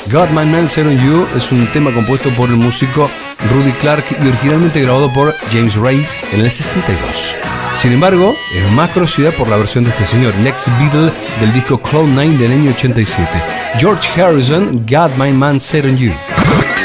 Got My Man Set on You es un tema compuesto por el músico Rudy Clark y originalmente grabado por James Ray en el 62. Sin embargo, es más conocida por la versión de este señor, el ex Beatle del disco Cloud9 del año 87. George Harrison, Got My Man Set on You.